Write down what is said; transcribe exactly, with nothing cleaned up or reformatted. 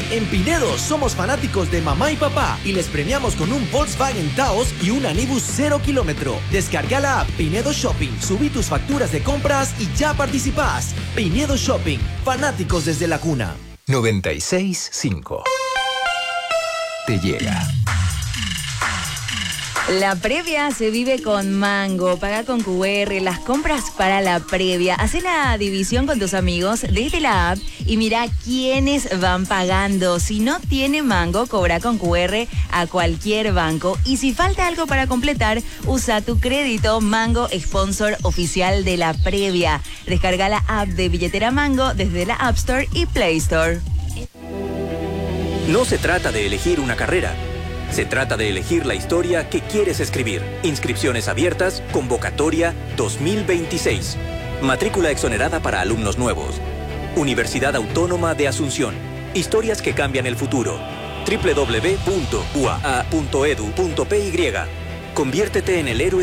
En Pinedo somos fanáticos de mamá y papá y les premiamos con un Volkswagen Taos y un Anibus cero kilómetro. Descarga la app Pinedo Shopping, subí tus facturas de compras y ya participás. Pinedo Shopping, fanáticos desde la cuna. noventa y seis punto cinco. Te llega. La previa se vive con Mango. Paga con cu erre las compras para la previa. Haz la división con tus amigos desde la app y mira quiénes van pagando. Si no tiene Mango, cobra con cu erre a cualquier banco. Y si falta algo para completar, usa tu crédito. Mango, sponsor oficial de la previa. Descarga la app de Billetera Mango desde la App Store y Play Store. No se trata de elegir una carrera. Se trata de elegir la historia que quieres escribir. Inscripciones abiertas, convocatoria dos mil veintiséis. Matrícula exonerada para alumnos nuevos. Universidad Autónoma de Asunción. Historias que cambian el futuro. doble u doble u doble u punto u a a punto e d u punto p y. Conviértete en el héroe